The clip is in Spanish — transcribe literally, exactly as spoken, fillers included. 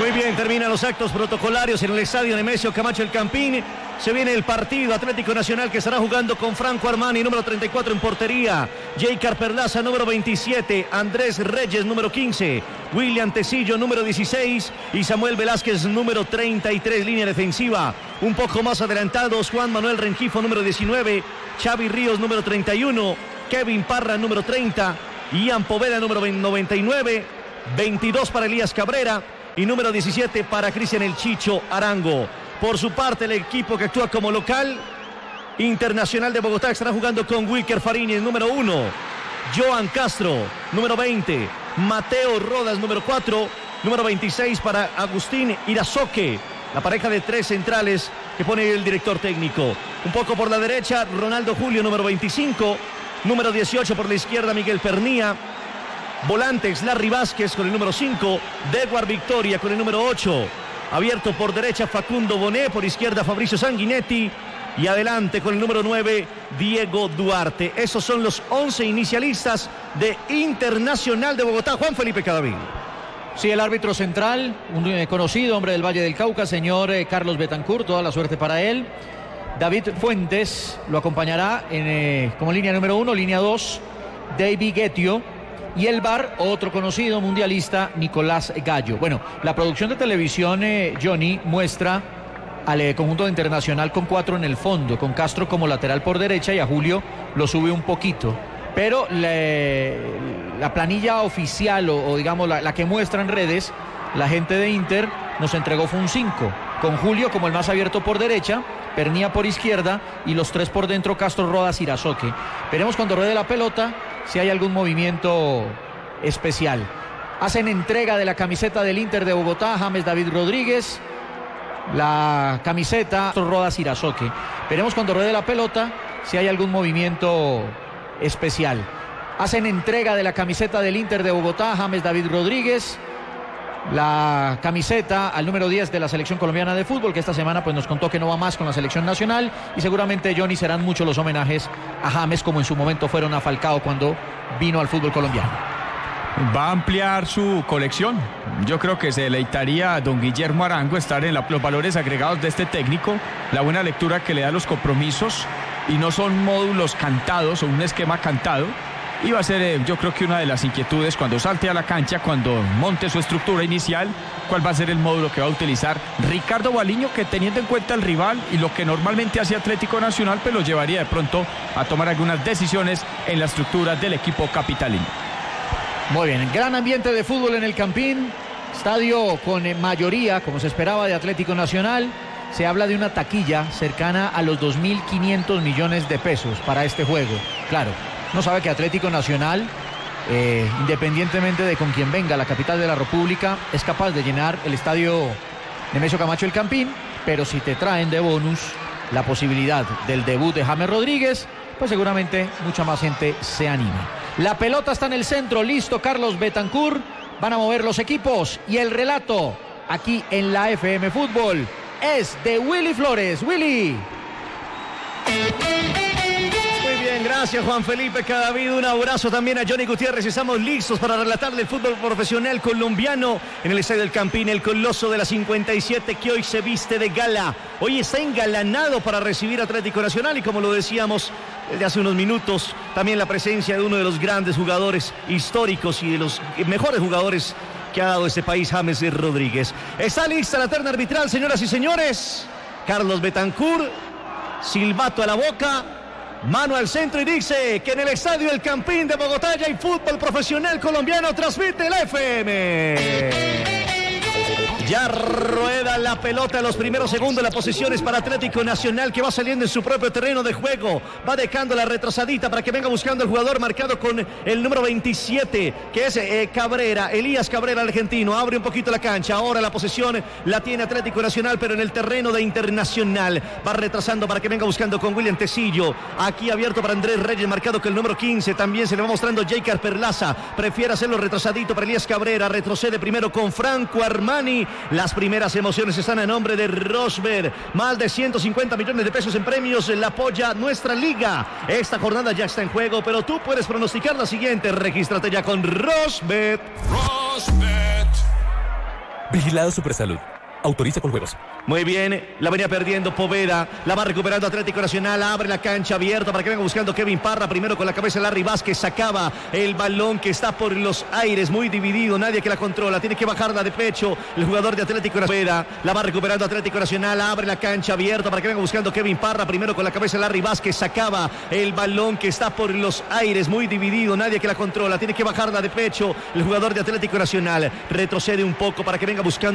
Muy bien, terminan los actos protocolarios en el estadio Nemesio Camacho El Campín. Se viene el partido Atlético Nacional que estará jugando con Franco Armani, número treinta y cuatro en portería. Jaycar Perlaza, número veintisiete. Andrés Reyes, número quince. William Tecillo, número dieciséis. Y Samuel Velázquez, número treinta y tres, línea defensiva. Un poco más adelantados, Juan Manuel Rengifo, número diecinueve. Xavi Ríos, número treinta y uno. Kevin Parra, número treinta. Ian Poveda, número noventa y nueve. veintidós para Elías Cabrera. Y número diecisiete para Cristian El Chicho Arango. Por su parte, el equipo que actúa como local, Internacional de Bogotá, estará jugando con Wilker Fariñez, número uno. Joan Castro, número veinte. Mateo Rodas, número cuatro. Número veintiséis para Agustín Irazoque. La pareja de tres centrales que pone el director técnico. Un poco por la derecha, Ronaldo Julio, número veinticinco. Número dieciocho por la izquierda, Miguel Pernía. Volantes, Larry Vázquez con el número cinco, Dewar Victoria con el número ocho, abierto por derecha Facundo Bonet, por izquierda Fabricio Sanguinetti y adelante con el número nueve, Diego Duarte. Esos son los once inicialistas de Internacional de Bogotá. Juan Felipe Cadavid. Sí, el árbitro central, un eh, conocido hombre del Valle del Cauca, señor eh, Carlos Betancourt, toda la suerte para él. David Fuentes lo acompañará en, eh, como línea número uno, línea dos, David Guetio. Y el V A R, otro conocido mundialista, Nicolás Gallo. Bueno, la producción de televisión, eh, Johnny, muestra al eh, conjunto internacional con cuatro en el fondo, con Castro como lateral por derecha y a Julio lo sube un poquito. Pero le, la planilla oficial o, o digamos la, la que muestra en redes, la gente de Inter nos entregó fue un cinco, con Julio como el más abierto por derecha, Pernía por izquierda y los tres por dentro, Castro, Rodas, Irazoque. Veremos cuando ruede la pelota si hay algún movimiento especial. Hacen entrega de la camiseta del Inter de Bogotá, James David Rodríguez, la camiseta Rodas, Irazoque. Veremos cuando ruede la pelota si hay algún movimiento especial. Hacen entrega de la camiseta del Inter de Bogotá, James David Rodríguez, la camiseta al número diez de la selección colombiana de fútbol, que esta semana pues nos contó que no va más con la selección nacional, y seguramente, Johnny, serán muchos los homenajes a James como en su momento fueron a Falcao cuando vino al fútbol colombiano. Va a ampliar su colección. Yo creo que se deleitaría a don Guillermo Arango estar en la, los valores agregados de este técnico, la buena lectura que le da los compromisos, y no son módulos cantados o un esquema cantado. Y va a ser, eh, yo creo que una de las inquietudes cuando salte a la cancha, cuando monte su estructura inicial, cuál va a ser el módulo que va a utilizar Ricardo Baliño, que teniendo en cuenta el rival y lo que normalmente hace Atlético Nacional, pues lo llevaría de pronto a tomar algunas decisiones en la estructura del equipo capitalino. Muy bien, gran ambiente de fútbol en el Campín, estadio con mayoría, como se esperaba, de Atlético Nacional. Se habla de una taquilla cercana a los dos mil quinientos millones de pesos para este juego. Claro, no sabe que Atlético Nacional, eh, independientemente de con quién venga, la capital de la República, es capaz de llenar el estadio Nemesio Camacho El Campín, pero si te traen de bonus la posibilidad del debut de James Rodríguez, pues seguramente mucha más gente se anima. La pelota está en el centro, listo Carlos Betancourt, van a mover los equipos y el relato aquí en la F M Fútbol es de Willy Flores. Willy. Bien, gracias Juan Felipe Cadavid, un abrazo también a Johnny Gutiérrez. Estamos listos para relatarle el fútbol profesional colombiano en el estadio del Campín, el coloso de la cincuenta y siete que hoy se viste de gala. Hoy está engalanado para recibir a Atlético Nacional y, como lo decíamos desde hace unos minutos, también la presencia de uno de los grandes jugadores históricos y de los mejores jugadores que ha dado este país, James Rodríguez. Está lista la terna arbitral, señoras y señores. Carlos Betancourt, silbato a la boca, mano al centro y dice que en el estadio El Campín de Bogotá ya hay fútbol profesional colombiano. Transmite la F M. Ya rueda la pelota en los primeros segundos. La posesión es para Atlético Nacional, que va saliendo en su propio terreno de juego. Va dejando la retrasadita para que venga buscando el jugador marcado con el número veintisiete, que es eh, Cabrera, Elías Cabrera, argentino. Abre un poquito la cancha. Ahora la posesión la tiene Atlético Nacional, pero en el terreno de Internacional. Va retrasando para que venga buscando con William Tecillo. Aquí abierto para Andrés Reyes, marcado con el número quince. También se le va mostrando Jaycar Perlaza. Prefiere hacerlo retrasadito para Elías Cabrera. Retrocede primero con Franco Armani. Las primeras emociones están a nombre de Rosberg. Más de ciento cincuenta millones de pesos en premios. La apoya nuestra liga. Esta jornada ya está en juego, pero tú puedes pronosticar la siguiente. Regístrate ya con Rosbet. Rosbet. Vigilado Supersalud. Autoriza con juegos. Muy bien, la venía perdiendo Poveda, la va recuperando Atlético Nacional, abre la cancha abierta para que venga buscando Kevin Parra, primero con la cabeza Larry Vázquez, sacaba el balón que está por los aires, muy dividido, nadie que la controla, tiene que bajarla de pecho el jugador de Atlético Nacional, la va recuperando Atlético Nacional, abre la cancha abierta para que venga buscando Kevin Parra, primero con la cabeza Larry Vázquez, sacaba el balón que está por los aires, muy dividido, nadie que la controla, tiene que bajarla de pecho el jugador de Atlético Nacional, retrocede un poco para que venga buscando